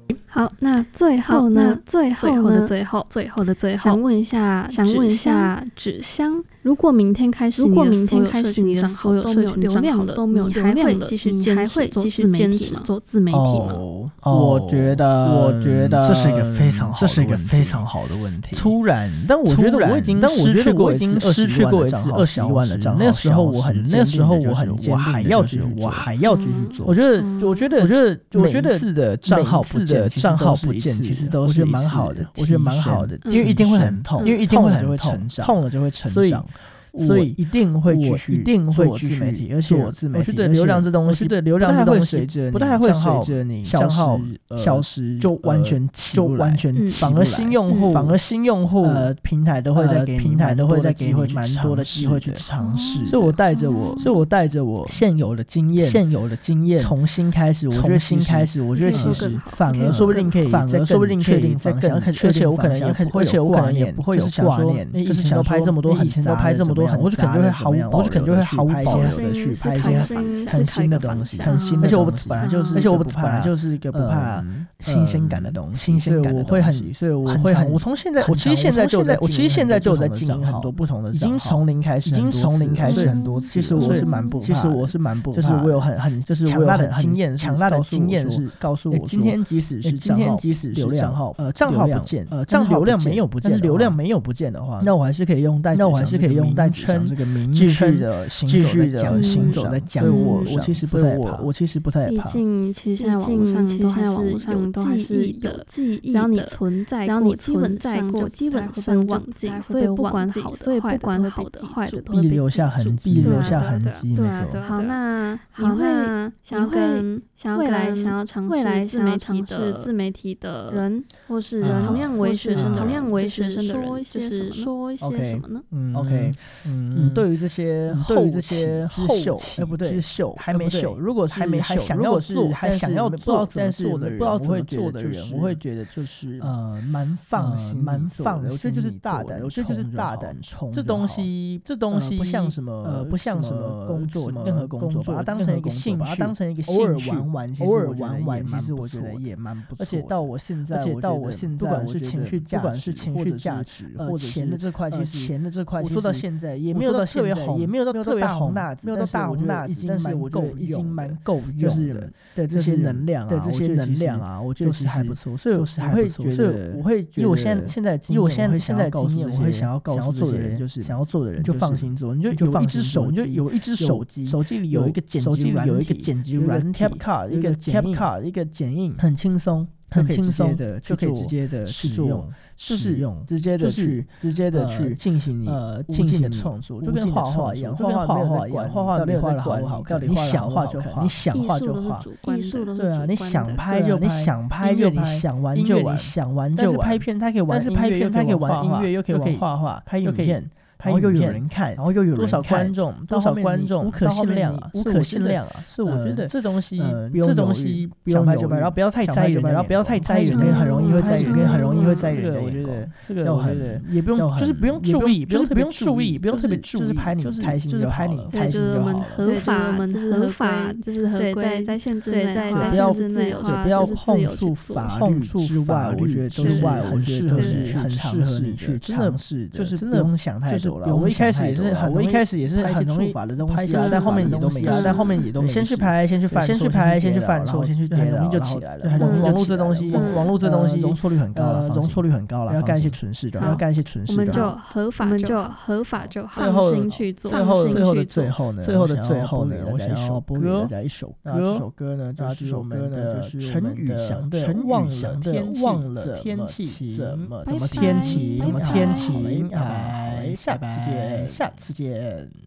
好，那最后呢？最后的最后，想问一下纸箱，如果明天开始你的所有社群账号都没有流量的，你还会继续坚持做自媒体吗？ 我觉得这是一个非常好的问题。 突然，但我觉得我已经失去过一次21万的账号，那时候我很坚定，我还要继续做。我觉得每一次的账号不见，其实都是蛮好的，因为一定会很痛，痛了就会成长。所以一定会继续做自媒体，而且我觉得流量这东西不太会随着你账号消失就完全起不来，反而新用户平台都会再给你蛮多的机会去尝试。所以我带着我现有的经验重新开始，我觉得其实反而说不定可以确定方向，而且我可能也不会有挂念，以前都拍这么多我就可能就会毫无保留的去拍一些很新的东西，而且我本来就是一个不怕新鲜感的东西，所以我会很，我其实现在就有在经营很多不同的账号，已经从零开始很多次。其实我是蛮不怕，就是我有很强大的经验是告诉我说，今天即使是账号不见，流量没有不见的话，那我还是可以用带这个名继续的行走在江湖上。我其实不太怕， 毕竟其实现在网络上都还是有记忆的，只要你存在过，基本上忘记，所以不管好的坏的都会被留下痕迹。 对。好，那你会想要尝试自媒体的人，或是同样为学生的人，说一些什么呢 ？OK，对于这些后期之秀还没秀，如果是还想要做，但是不知道怎么做的人，我会觉得就是蛮放心，蛮放的。我觉得就是大胆冲。这东西不像什么工作，任何工作，把它当成一个兴趣，偶尔玩，其实我觉得也蛮不错。而且到我现在，不管是情绪价值，或者钱的这块，其实我做到现在也没有到特别红，也没有到特别大红大紫，但是我觉得已经蛮够用的。对这些能量啊，我觉得是还不错。所以我会觉得，因为我现在经验，我会想要告诉做的人，就是想要做的人就放心做，你就有一只手，手机里有一个剪辑软体，一个 CapCut 一个剪映，很轻松的就可以直接的使用，直接的去进行你的创作，就跟画画一样，画画没有在管好看，你想画就画， 艺术都是对啊，你想拍就拍，你想玩就玩，但是拍片它可以玩音乐，又可以玩画画，拍影片。然后又有人看，多少观众，无可限量啊！所以我觉得这东西想拍就拍，然后不要太在意人，很容易会在意人。我觉得这个也不用，就是不用注意，不用特别注意，就是拍你开心就好了，开心就好了。 合法，就是合规在限制内，在限制内的话， 不要碰触法律之外，我觉得很适合你去尝试，就是不用想太多。我一开始也是很容易的东西啊，但后面也都没。先去拍，先去犯错，先去跌，容易就起来了。网络这东西容错率很高了，要干一些蠢事， 我们就合法就好，放心去做。 最后呢，我想要播给大家一首歌。这首歌呢，就是我们的陈宇翔的《忘了天气怎么天晴》。下次见。